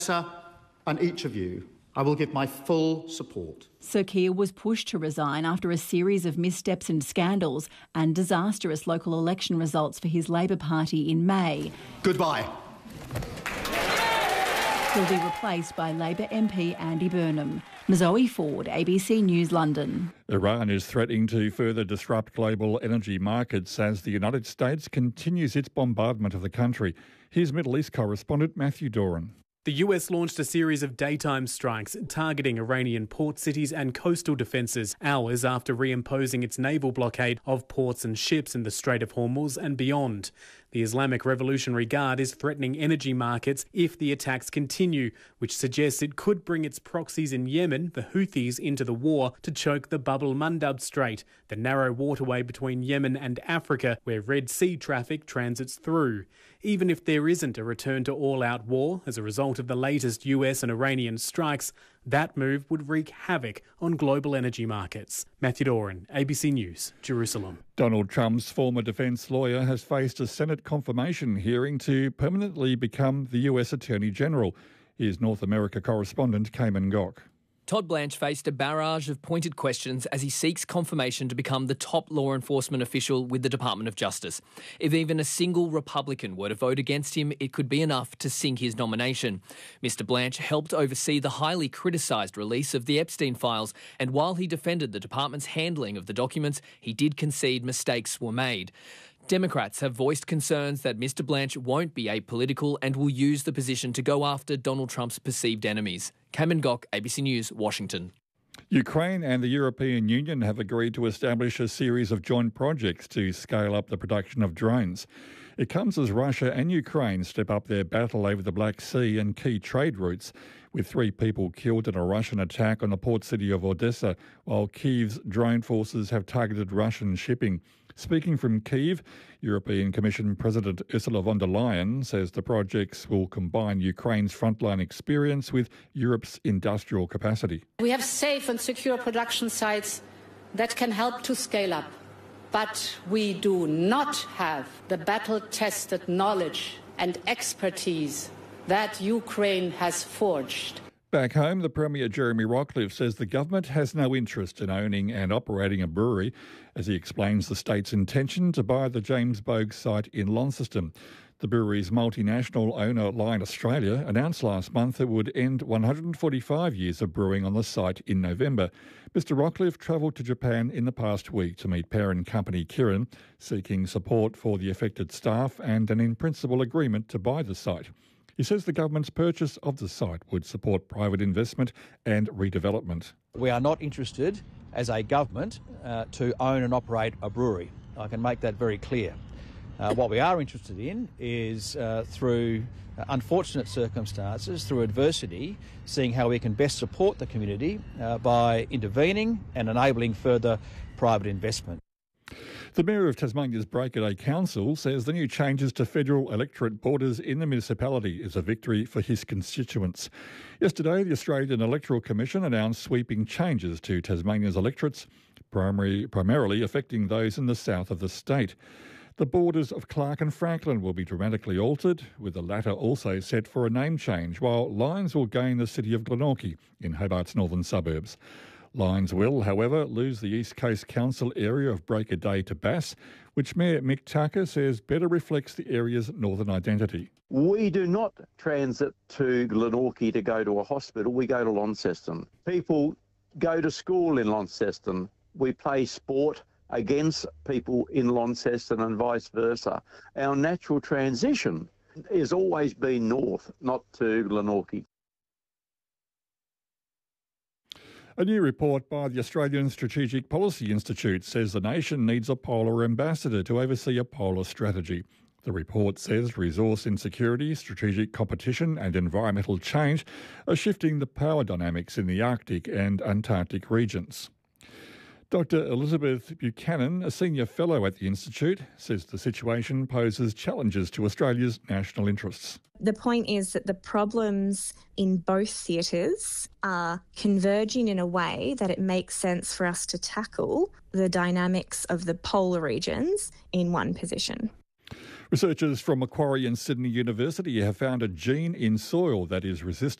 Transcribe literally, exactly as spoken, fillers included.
And each of you, I will give my full support. Sir Keir was pushed to resign after a series of missteps and scandals and disastrous local election results for his Labor Party in May. Goodbye. He'll be replaced by Labor M P Andy Burnham. Zoe Ford, A B C News, London. Iran is threatening to further disrupt global energy markets as the United States continues its bombardment of the country. Here's Middle East correspondent Matthew Doran. The U S launched a series of daytime strikes targeting Iranian port cities and coastal defences hours after reimposing its naval blockade of ports and ships in the Strait of Hormuz and beyond. The Islamic Revolutionary Guard is threatening energy markets if the attacks continue, which suggests it could bring its proxies in Yemen, the Houthis, into the war to choke the Bab el-Mandab Strait, the narrow waterway between Yemen and Africa where Red Sea traffic transits through. Even if there isn't a return to all-out war as a result of the latest U S and Iranian strikes, that move would wreak havoc on global energy markets. Matthew Doran, A B C News, Jerusalem. Donald Trump's former defence lawyer has faced a Senate confirmation hearing to permanently become the U S Attorney General. Here's North America correspondent Cayman Gok. Todd Blanche faced a barrage of pointed questions as he seeks confirmation to become the top law enforcement official with the Department of Justice. If even a single Republican were to vote against him, it could be enough to sink his nomination. Mister Blanche helped oversee the highly criticised release of the Epstein files, and while he defended the department's handling of the documents, he did concede mistakes were made. Democrats have voiced concerns that Mister Blanche won't be apolitical and will use the position to go after Donald Trump's perceived enemies. Cameron Gok, A B C News, Washington. Ukraine and the European Union have agreed to establish a series of joint projects to scale up the production of drones. It comes as Russia and Ukraine step up their battle over the Black Sea and key trade routes, with three people killed in a Russian attack on the port city of Odessa, while Kyiv's drone forces have targeted Russian shipping. Speaking from Kyiv, European Commission President Ursula von der Leyen says the projects will combine Ukraine's frontline experience with Europe's industrial capacity. We have safe and secure production sites that can help to scale up, but we do not have the battle-tested knowledge and expertise that Ukraine has forged. Back home, the Premier Jeremy Rockliff says the government has no interest in owning and operating a brewery, as he explains the state's intention to buy the James Bogue site in Launceston. The brewery's multinational owner, Lion Australia, announced last month it would end one hundred forty-five years of brewing on the site in November. Mister Rockliff travelled to Japan in the past week to meet parent company Kirin, seeking support for the affected staff and an in-principle agreement to buy the site. He says the government's purchase of the site would support private investment and redevelopment. We are not interested as a government uh, to own and operate a brewery. I can make that very clear. Uh, what we are interested in is uh, through uh, unfortunate circumstances, through adversity, seeing how we can best support the community uh, by intervening and enabling further private investment. The Mayor of Tasmania's Break a Day Council says the new changes to federal electorate borders in the municipality is a victory for his constituents. Yesterday, the Australian Electoral Commission announced sweeping changes to Tasmania's electorates, primary, primarily affecting those in the south of the state. The borders of Clark and Franklin will be dramatically altered, with the latter also set for a name change, while Lyons will gain the city of Glenorchy in Hobart's northern suburbs. Lyons will, however, lose the East Coast Council area of Break a Day to Bass, which Mayor Mick Tucker says better reflects the area's northern identity. We do not transit to Glenorchy to go to a hospital, we go to Launceston. People go to school in Launceston. We play sport against people in Launceston and vice versa. Our natural transition has always been north, not to Glenorchy. A new report by the Australian Strategic Policy Institute says the nation needs a polar ambassador to oversee a polar strategy. The report says resource insecurity, strategic competition and environmental change are shifting the power dynamics in the Arctic and Antarctic regions. Doctor Elizabeth Buchanan, a senior fellow at the Institute, says the situation poses challenges to Australia's national interests. The point is that the problems in both theatres are converging in a way that it makes sense for us to tackle the dynamics of the polar regions in one position. Researchers from Macquarie and Sydney University have found a gene in soil that is resistant